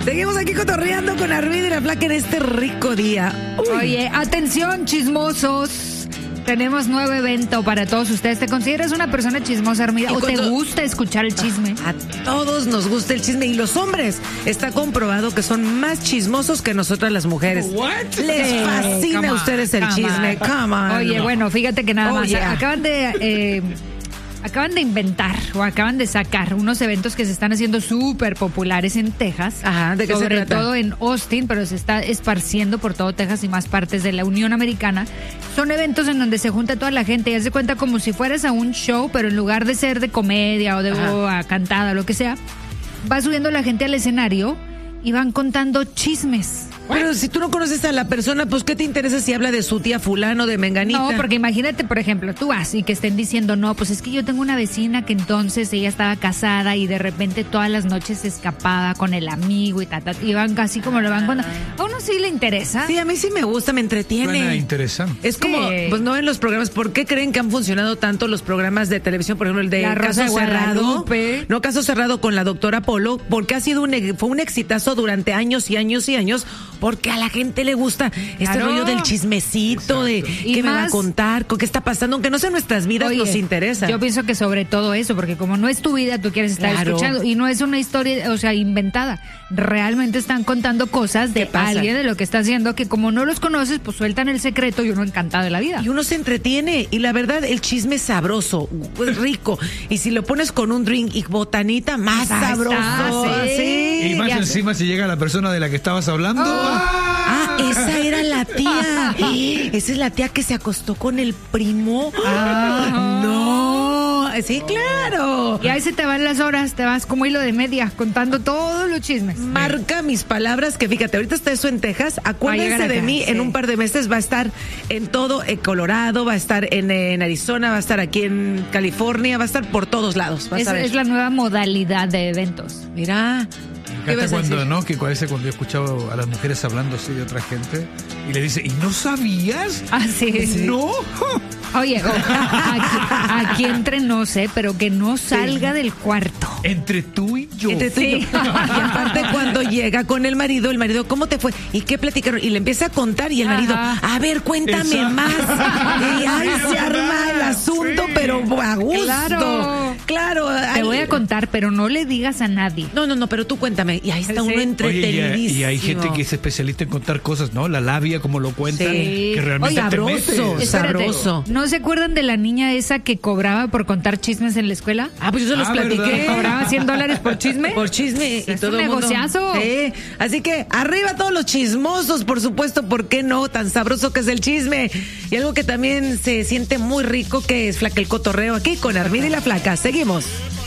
Seguimos aquí cotorreando con Armida y la Flaca en este rico día. Oye, atención, chismosos. Tenemos nuevo evento para todos ustedes. ¿Te consideras una persona chismosa, Armida? ¿O te gusta escuchar el chisme? A todos nos gusta el chisme. Y los hombres, está comprobado que son más chismosos que nosotras las mujeres. What? Les fascina a ustedes el chisme. Come on. Oye, bueno, fíjate que nada más. Yeah. Acaban de inventar o acaban de sacar unos eventos que se están haciendo súper populares en Texas. Ajá, ¿de qué se sobre trata? todo en Austin, pero se está esparciendo por todo Texas y más partes de la Unión Americana. Son eventos en donde se junta toda la gente y haz de cuenta como si fueras a un show, pero en lugar de ser de comedia o de cantada o lo que sea, va subiendo la gente al escenario y van contando chismes. Pero si tú no conoces a la persona, pues ¿qué te interesa si habla de su tía fulano, de menganita? No, porque imagínate, por ejemplo, tú vas y que estén diciendo, no, pues es que yo tengo una vecina que entonces ella estaba casada y de repente todas las noches se escapaba con el amigo y y van casi como lo van contando. A uno sí le interesa. Sí, a mí sí me gusta, me entretiene. Suena interesante. Es como, pues no en los programas, ¿por qué creen que han funcionado tanto los programas de televisión? Por ejemplo, el de La Rosa Caso de Cerrado. Guadalupe. No, Caso Cerrado con la doctora Polo, porque fue un exitazo durante años y años y años, porque a la gente le gusta este Claro. rollo del chismecito, de Y qué me va a más- contar, qué está pasando, aunque no sea nuestras vidas, Oye, nos interesa. Yo pienso que sobre todo eso, porque como no es tu vida, tú quieres estar Claro. escuchando y no es una historia, o sea, inventada. Realmente están contando cosas de ¿Qué pasa? alguien, de lo que está haciendo, que como no los conoces, pues sueltan el secreto y uno encantado de la vida. Y uno se entretiene, y la verdad, el chisme es sabroso, es rico. Y si lo pones con un drink y botanita, más Ahí está, sabroso. sí. Y más ya encima si llega la persona de la que estabas hablando. Ah, esa era la tía. Esa es la tía que se acostó con el primo. No. Sí, claro. Y ahí se te van las horas, te vas como hilo de media contando todos los chismes. Marca mis palabras, que fíjate, ahorita está eso en Texas. Acuérdense llegar de acá, mí, sí. en un par de meses va a estar en todo Colorado, va a estar en Arizona, va a estar aquí en California, va a estar por todos lados. Vas a ver. Es la nueva modalidad de eventos. Mira. Me ¿Qué encanta vas a cuando, decir? ¿no? Que a veces cuando yo he escuchado a las mujeres hablando así de otra gente y le dice, ¿y no sabías? Ah, sí. No. Oye, aquí entre no sé, pero que no salga del cuarto. Entre tú y yo. Entre tú y yo. Y aparte cuando llega con el marido, ¿cómo te fue? ¿Y qué platicaron? Y le empieza a contar y el marido, Ajá. a ver, cuéntame Exacto. más. Y ahí se arma el asunto, Sí. pero a gusto. Claro. Claro. Te voy a contar, pero no le digas a nadie. No, pero tú cuéntame. Y ahí está uno Sí. Oye, entretenidísimo. y hay gente que es especialista en contar cosas, ¿no? La labia, como lo cuentan, Sí. que realmente Oye, te sabroso. metes. Espérate, sabroso. ¿no se acuerdan de la niña esa que cobraba por contar chismes en la escuela? Ah, pues yo se los platiqué. ¿verdad? ¿Cobraba $100 por chisme? Por chisme y Es todo un el mundo. negociazo. Sí. Así que arriba todos los chismosos, por supuesto, ¿por qué no? Tan sabroso que es el chisme. Y algo que también se siente muy rico, que es Flaca el cotorreo aquí con Armida y la Flaca. Seguimos.